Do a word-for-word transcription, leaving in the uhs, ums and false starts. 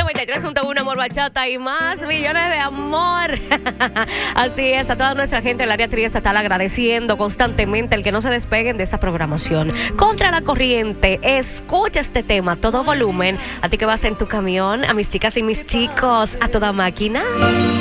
noventa y tres punto uno Amor Bachata y más millones de amor. Así es, a toda nuestra gente del área Trieste está agradeciendo constantemente el que no se despeguen de esta programación. Contra la corriente, escucha este tema a todo volumen. A ti que vas en tu camión, a mis chicas y mis chicos, a toda máquina.